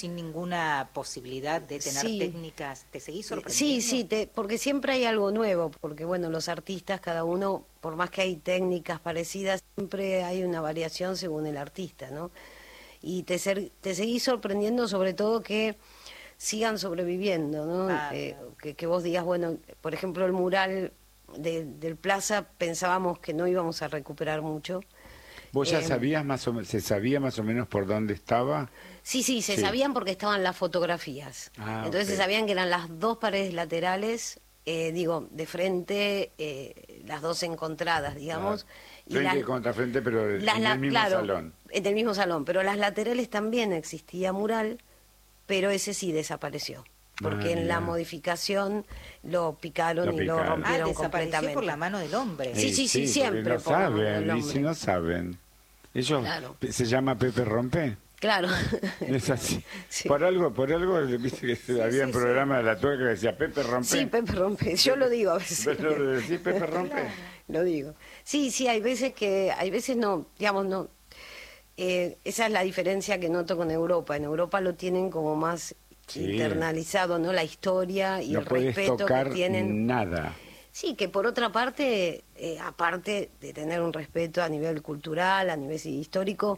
sin ninguna posibilidad de tener técnicas. ¿Te seguís sorprendiendo? Sí, porque siempre hay algo nuevo, porque bueno, los artistas, cada uno, por más que hay técnicas parecidas, siempre hay una variación según el artista, ¿no? Y te seguís sorprendiendo, sobre todo que sigan sobreviviendo, ¿no? Que vos digas, bueno, por ejemplo, el mural del Plaza, pensábamos que no íbamos a recuperar mucho. ¿Vos ya sabías se sabía más o menos por dónde estaba? Sí, se sabían porque estaban las fotografías. Entonces se sabían que eran las dos paredes laterales, de frente, las dos encontradas, digamos. Frente contra frente, pero en el mismo salón. En el mismo salón, pero las laterales también existía mural, pero ese sí desapareció. Porque en la modificación lo picaron y lo rompieron completamente. Por la mano del hombre. Sí, siempre. No saben, y si no saben. Ellos se llama Pepe Rompe. Claro. Es así. Sí. Por algo, viste que había un programa de La Tuerca que decía Pepe Rompe. Sí, Pepe Rompe. Yo lo digo a veces. ¿Pero lo decís Pepe Rompe? Lo digo. Sí, hay veces no, digamos, no. Esa es la diferencia que noto con Europa. En Europa lo tienen como más internalizado, ¿no? La historia y el respeto que tienen. Nada. Sí, que por otra parte, aparte de tener un respeto a nivel cultural, a nivel histórico,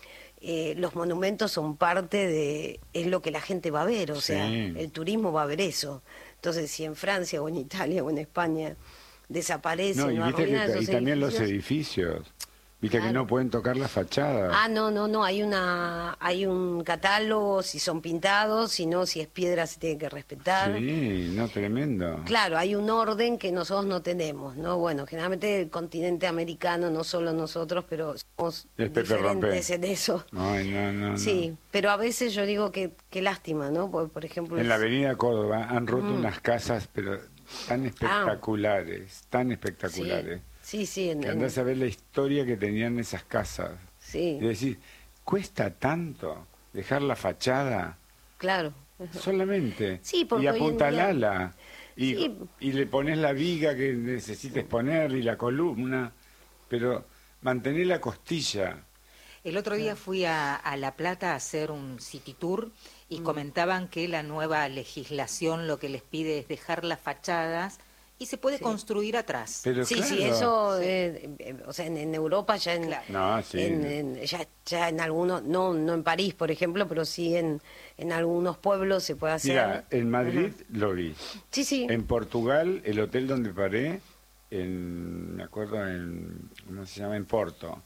los monumentos son es lo que la gente va a ver, o sea, el turismo va a ver eso. Entonces, si en Francia o en Italia o en España desaparecen o arruinan esos y también los edificios. Viste que no pueden tocar la fachada. No, hay un catálogo si son pintados, si no, si es piedra se tiene que respetar. Sí, tremendo. Claro, hay un orden que nosotros no tenemos, ¿no? Bueno, generalmente el continente americano, no solo nosotros, pero somos diferentes en eso. No. Sí, pero a veces yo digo que qué lástima, ¿no? Por ejemplo... En la avenida Córdoba han roto unas casas, pero tan espectaculares, Sí. Andás a ver la historia que tenían esas casas. Sí. Y decir, ¿cuesta tanto dejar la fachada? Claro. Solamente. Sí, porque y apuntalala. Y le pones la viga que necesites poner y la columna. Pero mantener la costilla. El otro día fui a La Plata a hacer un city tour y comentaban que la nueva legislación lo que les pide es dejar las fachadas y se puede construir atrás. Pero eso, o sea, en Europa ya ya en algunos, no en París, por ejemplo, pero sí en algunos pueblos se puede hacer. Mira, en Madrid lo vi. Sí. En Portugal, el hotel donde paré, me acuerdo, ¿cómo se llama? En Porto.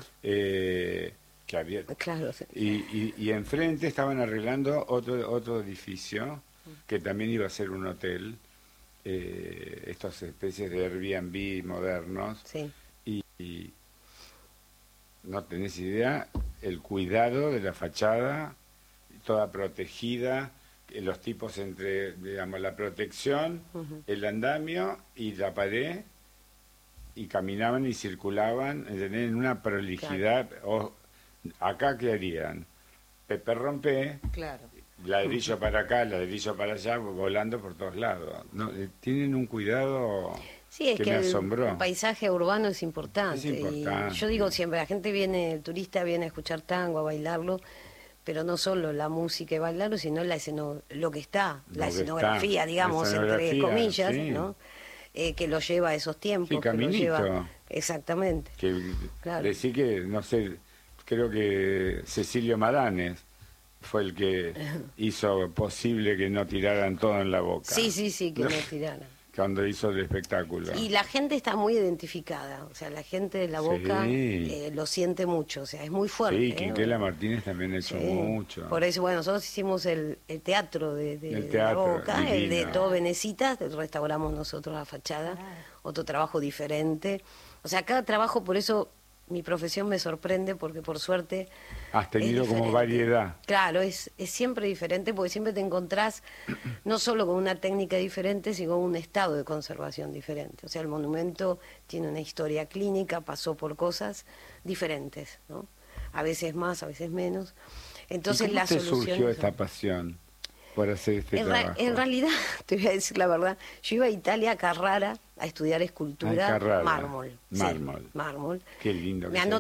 Que había. Claro. Sí. Y enfrente estaban arreglando otro edificio que también iba a ser un hotel. Estas especies de Airbnb modernos y no tenés idea el cuidado de la fachada, toda protegida, los tipos entre, digamos, la protección, el andamio y la pared, y caminaban y circulaban en una prolijidad. Acá ¿qué harían? Pepe Rompe, ladrillo para acá, ladrillo para allá, volando por todos lados. Tienen un cuidado que me asombró. El paisaje urbano es importante. Y yo digo siempre, la gente el turista viene a escuchar tango, a bailarlo, pero no solo la música y bailarlo, sino la lo que está, la escenografía, digamos, entre comillas, ¿no? Que lo lleva a esos tiempos. Sí, caminito. Que lo lleva, exactamente. Decir que, no sé, creo que Cecilio Madanes fue el que hizo posible que no tiraran todo en la boca. Sí, que no tiraran. Cuando hizo el espectáculo. Y la gente está muy identificada, o sea, la gente de La Boca lo siente mucho, o sea, es muy fuerte. Sí, Quinquela Martínez también ha hecho mucho. Por eso, bueno, nosotros hicimos el teatro de La Boca, divino. El de Todo Venecitas, restauramos nosotros la fachada, otro trabajo diferente. O sea, cada trabajo, por eso mi profesión me sorprende, porque por suerte has tenido como variedad. Claro, es siempre diferente, porque siempre te encontrás no solo con una técnica diferente, sino con un estado de conservación diferente. O sea, el monumento tiene una historia clínica, pasó por cosas diferentes, ¿no? A veces más, a veces menos. Entonces, ¿Y cómo te surgió esta pasión por hacer este trabajo? En realidad, te voy a decir la verdad, yo iba a Italia, a Carrara, a estudiar escultura, mármol. Mármol. Mármol. Qué lindo. Me